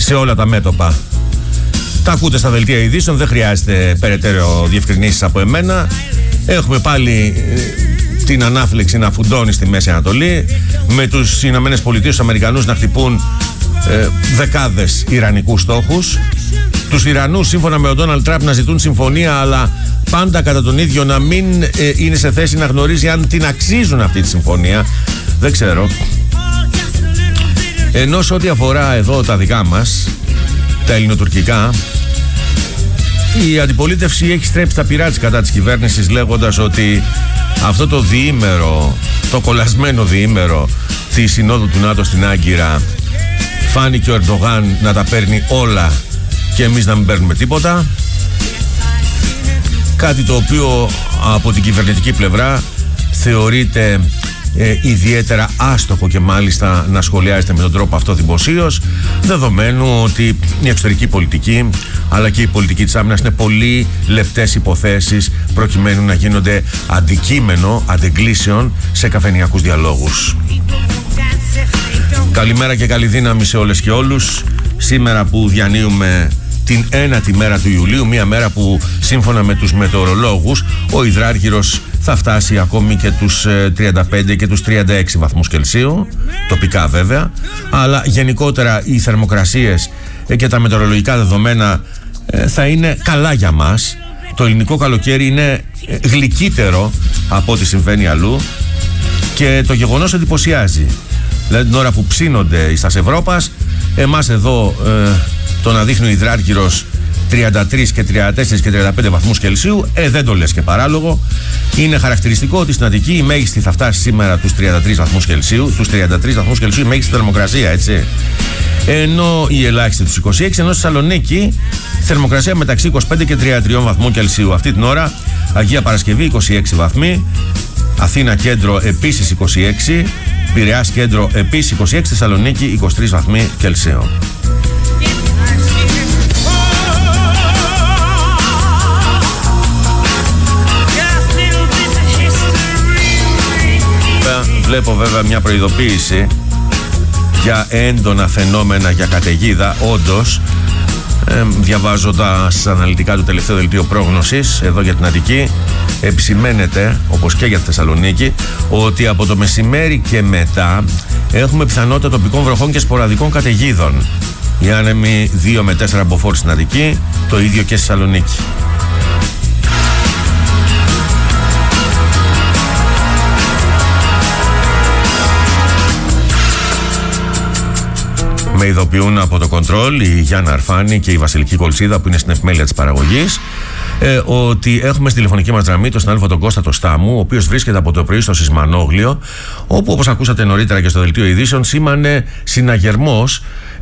σε όλα τα μέτωπα. Τα ακούτε στα δελτία ειδήσεων, δεν χρειάζεται περαιτέρω διευκρινήσεις από εμένα. Έχουμε πάλι την ανάφλεξη να φουντώνει στη Μέση Ανατολή, με τους Ηνωμένες Πολιτείες, τους Αμερικανούς να χτυπούν δεκάδες ιρανικούς στόχους. Τους Ιρανούς, σύμφωνα με τον Ντόναλντ Τραμπ, να ζητούν συμφωνία, αλλά πάντα κατά τον ίδιο να μην είναι σε θέση να γνωρίζει αν την αξίζουν αυτή τη συμφωνία. Δεν ξέρω. Ενώ σε ό,τι αφορά εδώ τα δικά μας, τα ελληνοτουρκικά, η αντιπολίτευση έχει στρέψει τα πυρά της κατά της κυβέρνησης, λέγοντας ότι αυτό το διήμερο, το κολλασμένο διήμερο της Συνόδου του ΝΑΤΟ στην Άγκυρα, φάνηκε ο Ερντογάν να τα παίρνει όλα και εμείς να μην παίρνουμε τίποτα. Κάτι το οποίο από την κυβερνητική πλευρά θεωρείται ιδιαίτερα άστοχο και μάλιστα να σχολιάζεται με τον τρόπο αυτό δημοσίως, δεδομένου ότι η εξωτερική πολιτική αλλά και η πολιτική της άμυνας είναι πολύ λεπτές υποθέσεις προκειμένου να γίνονται αντικείμενο αντεγκλήσεων σε καφενειακούς διαλόγους. Καλημέρα και καλή δύναμη σε όλες και όλους. Σήμερα που διανύουμε την 1η μέρα του Ιουλίου, μια μέρα που σύμφωνα με τους μετεωρολόγους ο υδράργυρος θα φτάσει ακόμη και τους 35 και τους 36 βαθμούς Κελσίου, τοπικά βέβαια, αλλά γενικότερα οι θερμοκρασίες και τα μετεωρολογικά δεδομένα θα είναι καλά για μας. Το ελληνικό καλοκαίρι είναι γλυκύτερο από ό,τι συμβαίνει αλλού και το γεγονός εντυπωσιάζει. Δηλαδή την ώρα που ψήνονται οι στας Ευρώπας, εμάς εδώ το να δείχνει ο υδράργυρος 33 και 34 και 35 βαθμούς Κελσίου, δεν το λες και παράλογο. Είναι χαρακτηριστικό ότι στην Αττική η μέγιστη θα φτάσει σήμερα τους 33 βαθμούς Κελσίου, τους 33 βαθμούς Κελσίου η μέγιστη θερμοκρασία, έτσι. Ενώ η ελάχιστη τους 26, ενώ στη Θεσσαλονίκη θερμοκρασία μεταξύ 25 και 33 βαθμών Κελσίου. Αυτή την ώρα Αγία Παρασκευή 26 βαθμοί, Αθήνα κέντρο επίσης 26, Πειραιάς κέντρο επίσης 26, Θεσσαλονίκη 23 βαθμοί Κελσίου. Βλέπω βέβαια μια προειδοποίηση για έντονα φαινόμενα για καταιγίδα. Όντως, διαβάζοντας αναλυτικά το τελευταίο δελτίο πρόγνωσης εδώ για την Αττική, επισημαίνεται, όπως και για τη Θεσσαλονίκη, ότι από το μεσημέρι και μετά έχουμε πιθανότητα τοπικών βροχών και σποραδικών καταιγίδων. Οι άνεμοι 2 με 4 μποφόρ στην Αττική, το ίδιο και στη Θεσσαλονίκη. Με ειδοποιούν από το κοντρόλ η Γιάννα Αρφάνη και η Βασιλική Κολσίδα, που είναι στην επιμέλεια της παραγωγής, ότι έχουμε στη τηλεφωνική μας γραμμή τον συνάδελφο τον Κώστα το Στάμου, ο οποίος βρίσκεται από το πρωί στο Σισμανόγλιο, όπου, όπως ακούσατε νωρίτερα και στο δελτίο ειδήσεων, σήμανε συναγερμός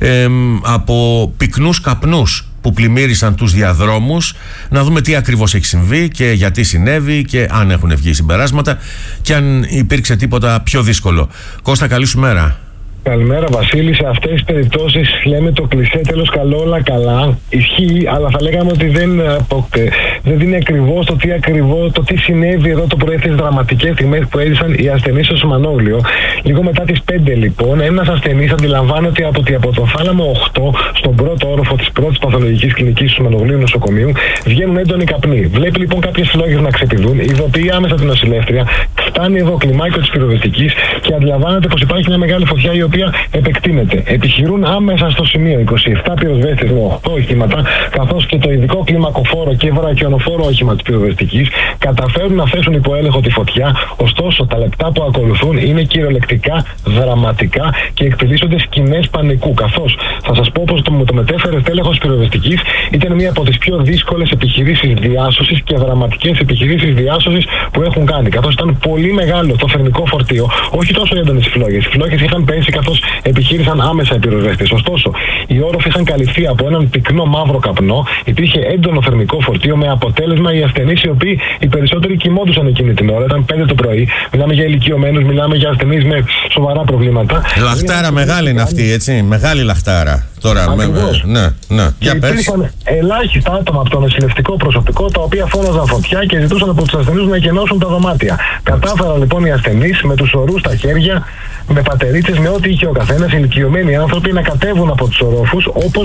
από πυκνούς καπνούς που πλημμύρισαν τους διαδρόμους. Να δούμε τι ακριβώς έχει συμβεί και γιατί συνέβη και αν έχουν βγει συμπεράσματα και αν υπήρξε τίποτα πιο δύσκολο. Κώστα, καλή σου μέρα. Καλημέρα Βασίλη. Σε αυτές τις περιπτώσεις λέμε το κλισέ τέλος καλό όλα καλά. Ισχύει, αλλά θα λέγαμε ότι δεν είναι ακριβώς το τι συνέβη εδώ το πρωί, τις δραματικές στιγμές που έζησαν οι ασθενείς στο Σιμανόγλιο. Λίγο μετά τις 5 λοιπόν, ένας ασθενής αντιλαμβάνεται ότι από το θάλαμο 8, στον πρώτο όροφο της πρώτης παθολογικής κλινικής του Σιμανογλίου νοσοκομείου, βγαίνουν έντονοι καπνοί. Βλέπει λοιπόν κάποιες φλόγες να ξεπηδούν, ειδοποιεί άμεσα την νοσηλεύτρια, φτάνει εδώ κλιμάκιο της πυροσβεστικής και αντιλαμβάνεται πως υπάρχει μια μεγάλη φωτιά η οποία επεκτείνεται. Επιχειρούν άμεσα στο σημείο 27 πυροσβέστες με 8 οχήματα, καθώς και το ειδικό κλιμακοφόρο και βραχιονοφόρο όχημα της πυροσβεστικής καταφέρουν να θέσουν υπό έλεγχο τη φωτιά. Ωστόσο, τα λεπτά που ακολουθούν είναι κυριολεκτικά δραματικά και εκτελήσονται σκηνές πανικού. Καθώς θα σας πω πως το μετέφερε τέλεχος της πυροσβεστικής ήταν μία από τις πιο δύσκολες επιχειρήσεις διάσωσης και δραματικές επιχειρήσεις διάσωσης που έχουν κάνει. Καθώς ήταν πολύ μεγάλο το θερμικό φορτίο, όχι τόσο έντονες οι φλόγες. Οι φλόγες είχαν πέσει καθώς επιχείρησαν άμεσα οι πυροσβέστες. Ωστόσο, οι όροφοι είχαν καλυφθεί από έναν πυκνό μαύρο καπνό, υπήρχε έντονο θερμικό φορτίο με αποτέλεσμα οι ασθενείς, οι οποίοι οι περισσότεροι κοιμόντουσαν εκείνη την ώρα, ήταν 5 το πρωί. Μιλάμε για ηλικιωμένους, μιλάμε για ασθενείς με σοβαρά προβλήματα. Λαχτάρα μεγάλη είναι αυτή, έτσι. Μεγάλη λαχτάρα. Τώρα, ναι. Για πες. Υπήρχαν ελάχιστα άτομα από το νοσηλευτικό προσωπικό τα οποία φώναζαν φωτιά και ζητούσαν από τους ασθενείς να εκενώσουν τα δωμάτια. Κατάφεραν λοιπόν οι ασθενείς με τους ορούς στα χέρια, με πατερίτσες, με ό,τι είχε ο καθένας, ηλικιωμένοι άνθρωποι να κατέβουν από τους ορόφους, όπως